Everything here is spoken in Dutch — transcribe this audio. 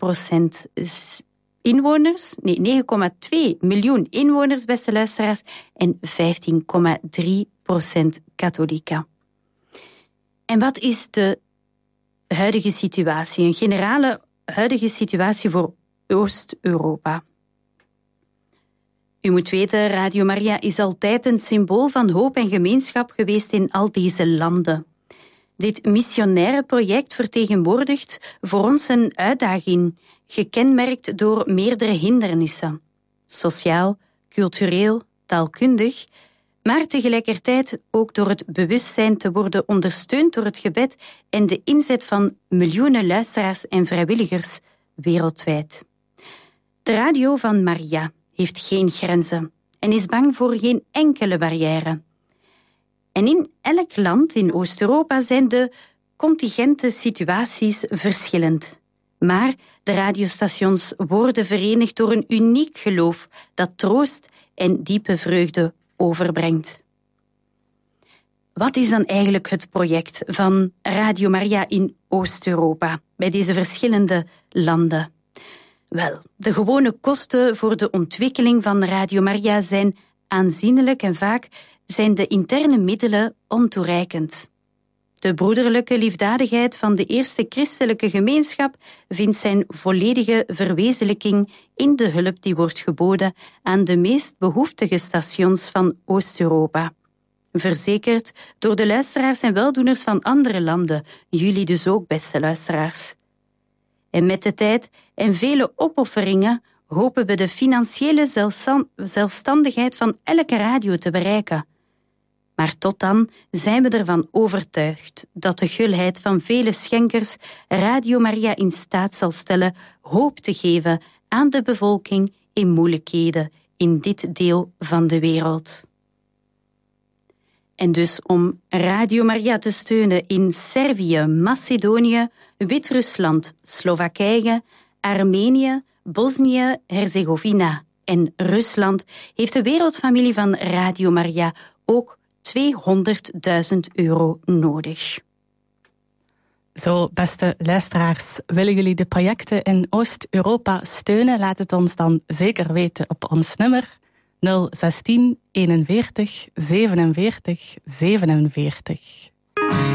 inwoners, 9,2 miljoen inwoners, beste luisteraars, en 15,3% katholieken. En wat is de huidige situatie? Een generale huidige situatie voor Oost-Europa. U moet weten, Radio Maria is altijd een symbool van hoop en gemeenschap geweest in al deze landen. Dit missionaire project vertegenwoordigt voor ons een uitdaging, gekenmerkt door meerdere hindernissen. Sociaal, cultureel, taalkundig, maar tegelijkertijd ook door het bewustzijn te worden ondersteund door het gebed en de inzet van miljoenen luisteraars en vrijwilligers wereldwijd. De radio van Maria heeft geen grenzen en is bang voor geen enkele barrière. En in elk land in Oost-Europa zijn de contingente situaties verschillend. Maar de radiostations worden verenigd door een uniek geloof dat troost en diepe vreugde overbrengt. Wat is dan eigenlijk het project van Radio Maria in Oost-Europa, bij deze verschillende landen? Wel, de gewone kosten voor de ontwikkeling van Radio Maria zijn aanzienlijk en vaak zijn de interne middelen ontoereikend. De broederlijke liefdadigheid van de eerste christelijke gemeenschap vindt zijn volledige verwezenlijking in de hulp die wordt geboden aan de meest behoeftige stations van Oost-Europa. Verzekerd door de luisteraars en weldoeners van andere landen, jullie dus ook, beste luisteraars. En met de tijd en vele opofferingen hopen we de financiële zelfstandigheid van elke radio te bereiken. Maar tot dan zijn we ervan overtuigd dat de gulheid van vele schenkers Radio Maria in staat zal stellen hoop te geven aan de bevolking in moeilijkheden in dit deel van de wereld. En dus om Radio Maria te steunen in Servië, Macedonië, Wit-Rusland, Slowakije, Armenië, Bosnië, Herzegovina en Rusland heeft de wereldfamilie van Radio Maria ook €200.000 nodig. Zo, beste luisteraars, willen jullie de projecten in Oost-Europa steunen? Laat het ons dan zeker weten op ons nummer 016 41 47 47.